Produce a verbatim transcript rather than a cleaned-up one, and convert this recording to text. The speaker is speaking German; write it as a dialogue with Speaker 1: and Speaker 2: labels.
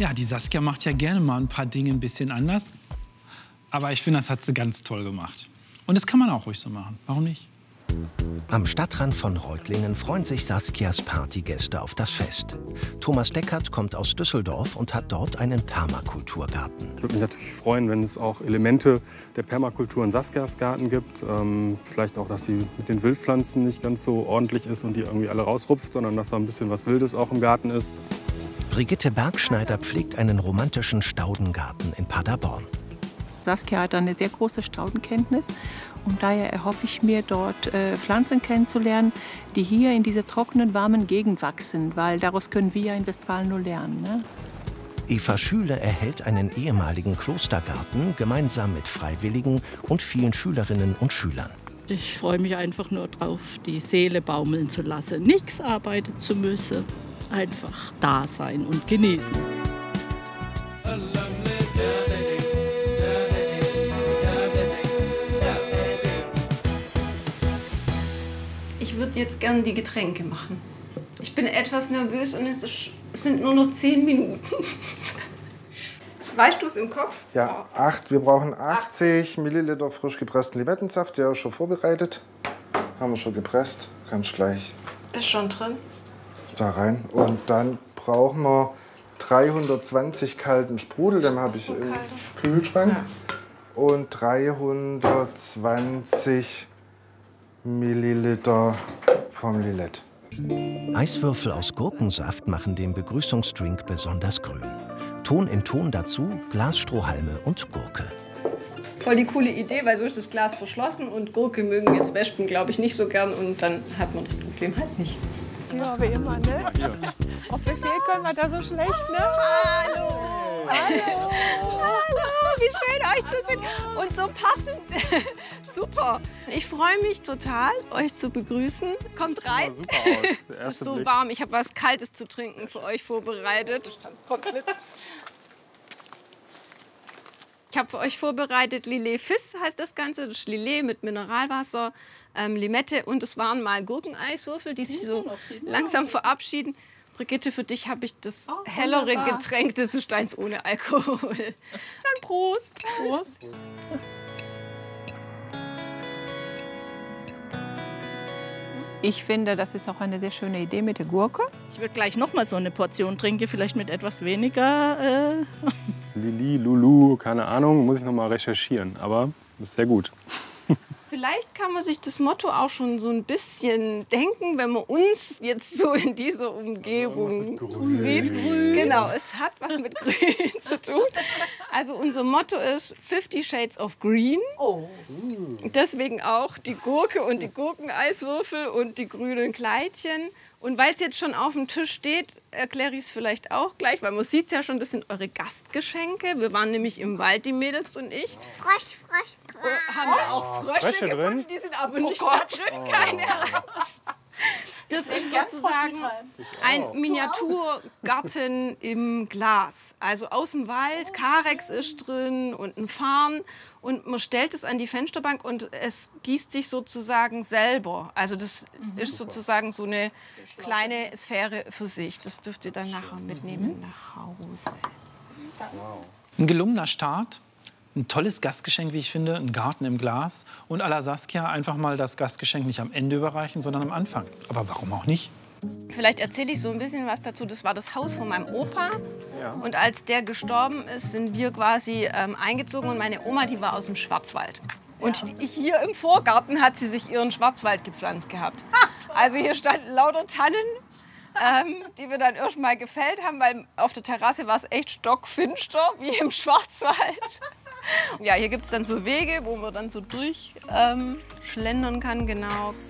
Speaker 1: Ja, die Saskia macht ja gerne mal ein paar Dinge ein bisschen anders. Aber ich finde, das hat sie ganz toll gemacht. Und das kann man auch ruhig so machen. Warum nicht?
Speaker 2: Am Stadtrand von Reutlingen freuen sich Saskias Partygäste auf das Fest. Thomas Deckert kommt aus Düsseldorf und hat dort einen Permakulturgarten.
Speaker 3: Ich würde mich natürlich freuen, wenn es auch Elemente der Permakultur in Saskias Garten gibt. Ähm, vielleicht auch, dass sie mit den Wildpflanzen nicht ganz so ordentlich ist und die irgendwie alle rausrupft, sondern dass da ein bisschen was Wildes auch im Garten ist.
Speaker 2: Brigitte Bergschneider pflegt einen romantischen Staudengarten in Paderborn.
Speaker 4: Saskia hat eine sehr große Staudenkenntnis und daher erhoffe ich mir, dort äh, Pflanzen kennenzulernen, die hier in dieser trockenen, warmen Gegend wachsen, weil daraus können wir ja in Westfalen nur lernen. Ne?
Speaker 2: Eva Schüle erhält einen ehemaligen Klostergarten gemeinsam mit Freiwilligen und vielen Schülerinnen und Schülern.
Speaker 5: Ich freue mich einfach nur drauf, die Seele baumeln zu lassen, nichts arbeiten zu müssen, einfach da sein und genießen.
Speaker 6: Ich würde jetzt gerne die Getränke machen. Ich bin etwas nervös und es, ist, es sind nur noch zehn Minuten. Weißt du es im Kopf?
Speaker 7: Ja, acht. Wir brauchen achtzig Milliliter frisch gepressten Limettensaft. Der ist schon vorbereitet. Haben wir schon gepresst. Kannst gleich
Speaker 6: Ist schon drin.
Speaker 7: da rein. Und dann brauchen wir dreihundertzwanzig kalten Sprudel. Den habe ich
Speaker 6: So
Speaker 7: im
Speaker 6: kalt.
Speaker 7: Kühlschrank.
Speaker 6: Ja.
Speaker 7: Und dreihundertzwanzig Milliliter vom Lillet.
Speaker 2: Eiswürfel aus Gurkensaft machen den Begrüßungsdrink besonders grün. Ton in Ton dazu Glasstrohhalme und Gurke.
Speaker 6: Voll die coole Idee, weil so ist das Glas verschlossen und Gurke mögen jetzt Wespen, glaube ich, nicht so gern und dann hat man das Problem halt nicht.
Speaker 4: Ja, wie immer, ne? Auf Befehl können wir da so schlecht, ne?
Speaker 6: Hallo!
Speaker 4: Hallo!
Speaker 6: Hallo, wie schön euch zu sehen und so passend. Super. Ich freue mich total, euch zu begrüßen. Kommt rein.
Speaker 3: Super aus.
Speaker 6: Es ist so warm. Ich habe was Kaltes zu trinken für euch vorbereitet. Kommt mit. Ich habe für euch vorbereitet Lillet Fizz heißt das Ganze. Das ist Lillet mit Mineralwasser, ähm, Limette und es waren mal Gurkeneiswürfel, die sich so langsam verabschieden. Brigitte, für dich habe ich das
Speaker 5: Oh,
Speaker 6: hellere
Speaker 5: wunderbar.
Speaker 6: Getränk, das ist eins ohne Alkohol. Dann Prost.
Speaker 5: Prost.
Speaker 4: Ich finde, das ist auch eine sehr schöne Idee mit der Gurke.
Speaker 5: Ich würde gleich noch mal so eine Portion trinken, vielleicht mit etwas weniger. Äh.
Speaker 3: Lili, Lulu, keine Ahnung, muss ich noch mal recherchieren. Aber ist sehr gut.
Speaker 6: Vielleicht kann man sich das Motto auch schon so ein bisschen denken, wenn man uns jetzt so in dieser Umgebung sieht. Genau, es hat was mit Grün zu tun. Also unser Motto ist Fifty Shades of Green.
Speaker 5: Oh.
Speaker 6: Deswegen auch die Gurke und die Gurkeneiswürfel und die grünen Kleidchen. Und weil es jetzt schon auf dem Tisch steht, erkläre ich es vielleicht auch gleich, weil man sieht es ja schon, das sind eure Gastgeschenke. Wir waren nämlich im Wald, die Mädels und ich.
Speaker 8: Frosch, Frosch,
Speaker 6: Oh, haben wir auch Frösche,
Speaker 3: Frösche drin?
Speaker 6: gefunden, die sind aber nicht da drin, keine Angst. Das ist sozusagen ein Miniaturgarten im Glas. Also aus dem Wald, Karex ist drin und ein Farn. Und man stellt es an die Fensterbank und es gießt sich sozusagen selber. Also das ist sozusagen so eine kleine Sphäre für sich. Das dürft ihr dann nachher mitnehmen nach Hause.
Speaker 1: Ein gelungener Start. Ein tolles Gastgeschenk, wie ich finde, ein Garten im Glas. Und à la Saskia einfach mal das Gastgeschenk nicht am Ende überreichen, sondern am Anfang. Aber warum auch nicht?
Speaker 6: Vielleicht erzähle ich so ein bisschen was dazu. Das war das Haus von meinem Opa.
Speaker 3: Ja.
Speaker 6: Und als der gestorben ist, sind wir quasi ähm, eingezogen. Und meine Oma, die war aus dem Schwarzwald. Und hier im Vorgarten hat sie sich ihren Schwarzwald gepflanzt gehabt. Also hier standen lauter Tannen, ähm, die wir dann erst mal gefällt haben, weil auf der Terrasse war es echt stockfinster, wie im Schwarzwald. Ja, hier gibt es dann so Wege, wo man dann so durchschlendern ähm, kann, genau.